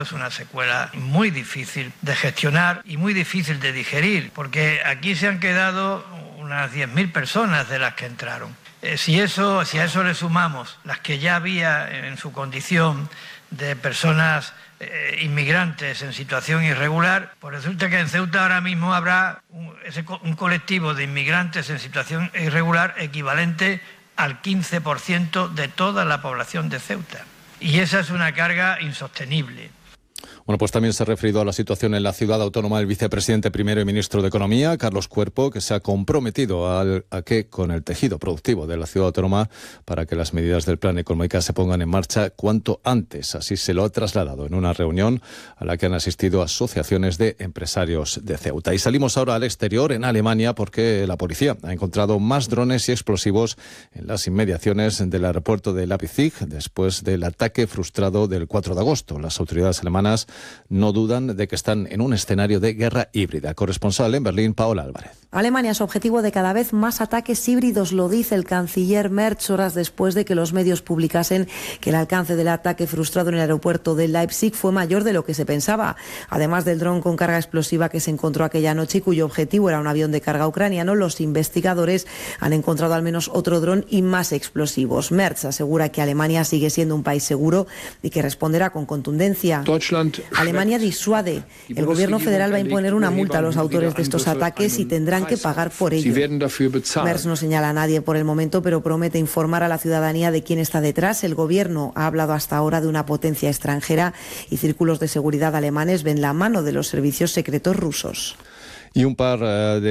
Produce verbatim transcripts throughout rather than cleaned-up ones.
Es una secuela muy difícil de gestionar y muy difícil de digerir, porque aquí se han quedado unas diez mil personas de las que entraron. Eh, si, eso, si a eso le sumamos las que ya había en su condición de personas eh, inmigrantes en situación irregular, pues resulta que en Ceuta ahora mismo habrá un, ese, un colectivo de inmigrantes en situación irregular equivalente al quince por ciento de toda la población de Ceuta. Y esa es una carga insostenible. Bueno, pues también se ha referido a la situación en la ciudad autónoma el vicepresidente primero y ministro de Economía, Carlos Cuerpo, que se ha comprometido al, a que con el tejido productivo de la ciudad autónoma para que las medidas del plan económico se pongan en marcha cuanto antes. Así se lo ha trasladado en una reunión a la que han asistido asociaciones de empresarios de Ceuta. Y salimos ahora al exterior, en Alemania, porque la policía ha encontrado más drones y explosivos en las inmediaciones del aeropuerto de Leipzig después del ataque frustrado del cuatro de agosto. Las autoridades alemanas no dudan de que están en un escenario de guerra híbrida. Corresponsal en Berlín, Paola Álvarez. Alemania es objetivo de cada vez más ataques híbridos, lo dice el canciller Merz, horas después de que los medios publicasen que el alcance del ataque frustrado en el aeropuerto de Leipzig fue mayor de lo que se pensaba. Además del dron con carga explosiva que se encontró aquella noche y cuyo objetivo era un avión de carga ucraniano, los investigadores han encontrado al menos otro dron y más explosivos. Merz asegura que Alemania sigue siendo un país seguro y que responderá con contundencia. Alemania disuade. El gobierno federal va a imponer una multa a los autores de estos ataques y tendrán que pagar por ello. Merz no señala a nadie por el momento, pero promete informar a la ciudadanía de quién está detrás. El gobierno ha hablado hasta ahora de una potencia extranjera y círculos de seguridad alemanes ven la mano de los servicios secretos rusos. Y un par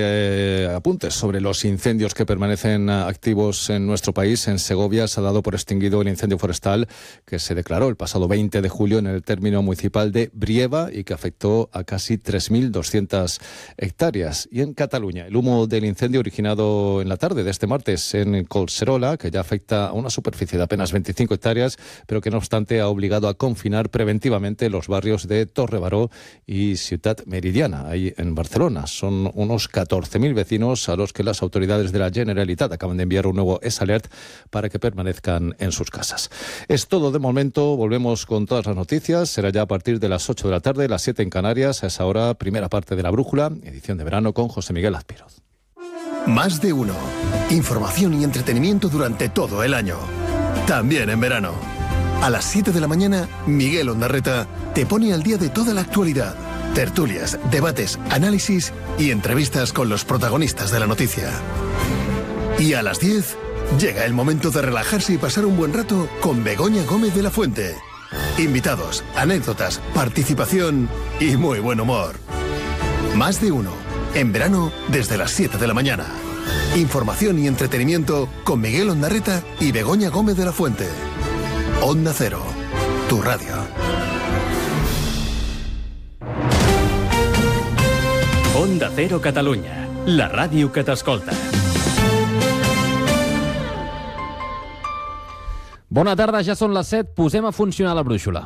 de apuntes sobre los incendios que permanecen activos en nuestro país. En Segovia se ha dado por extinguido el incendio forestal que se declaró el pasado veinte de julio en el término municipal de Brieva y que afectó a casi tres mil doscientas hectáreas. Y en Cataluña, el humo del incendio originado en la tarde de este martes en Collserola, que ya afecta a una superficie de apenas veinticinco hectáreas, pero que no obstante ha obligado a confinar preventivamente los barrios de Torrebaró y Ciutat Meridiana, ahí en Barcelona. Son unos catorce mil vecinos a los que las autoridades de la Generalitat acaban de enviar un nuevo S-Alert para que permanezcan en sus casas. Es todo de momento. Volvemos con todas las noticias. Será ya a partir de las ocho de la tarde, las siete en Canarias. A esa hora, primera parte de La Brújula, edición de verano con José Miguel Azpiroz. Más de uno. Información y entretenimiento durante todo el año. También en verano. A las siete de la mañana, Miguel Ondarreta te pone al día de toda la actualidad. Tertulias, debates, análisis y entrevistas con los protagonistas de la noticia. Y a las diez, llega el momento de relajarse y pasar un buen rato con Begoña Gómez de la Fuente. Invitados, anécdotas, participación y muy buen humor. Más de uno, en verano desde las siete de la mañana. Información y entretenimiento con Miguel Ondarreta y Begoña Gómez de la Fuente. Onda Cero, tu radio. Onda Cero Catalunya, la ràdio que t'escolta. Bona tarda, ja són les set, posem a funcionar la brúixola.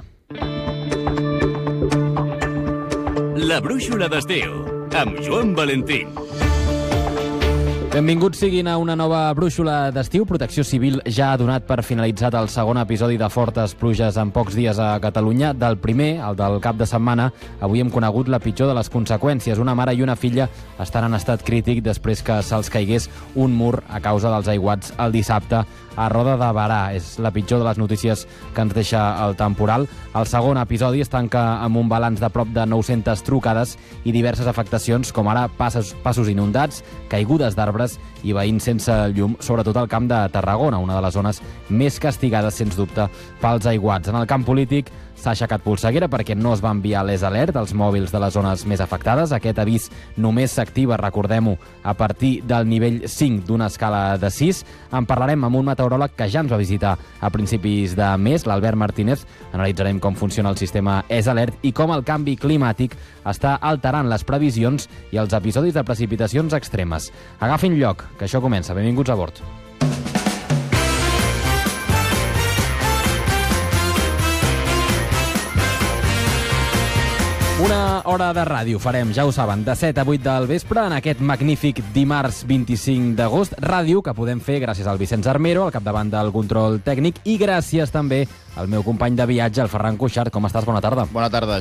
La brúixola d'estiu, amb Joan Valentín. Benvinguts siguin a una nova brúixola d'estiu. Protecció Civil ja ha donat per finalitzat el segon episodi de fortes pluges en pocs dies a Catalunya. Del primer, el del cap de setmana, avui hem conegut la pitjor de les conseqüències. Una mare i una filla estan en estat crític després que se'ls caigués un mur a causa dels aiguats el dissabte a Roda de Berà. És la pitjor de les notícies que ens deixa el temporal. El segon episodi es tanca amb un balanç de prop de nou-centes trucades i diverses afectacions, com ara passos, passos inundats, caigudes d'arbres i veïns sense llum, sobretot al Camp de Tarragona, una de les zones més castigades, sens dubte, pels aiguats. En el camp polític s'ha aixecat polseguera perquè no es va enviar l'es-alert als mòbils de les zones més afectades. Aquest avís només s'activa, recordem-ho, a partir del nivell cinc d'una escala de sis. En parlarem amb un meteoròleg que ja ens va visitar a principis de mes, l'Albert Martínez. Analitzarem com funciona el sistema es-alert i com el canvi climàtic està alterant les previsions i els episodis de precipitacions extremes. Agafin lloc, que això comença. Benvinguts a bord. Una hora de ràdio farem, ja ho saben, de set a vuit del vespre en aquest magnífic dimarts vint-i-cinc d'agost. Ràdio que podem fer gràcies al Vicenç Armero, al capdavant del control tècnic, i gràcies també al meu company de viatge, el Ferran Cuixart. Com estàs? Bona tarda. Bona tarda,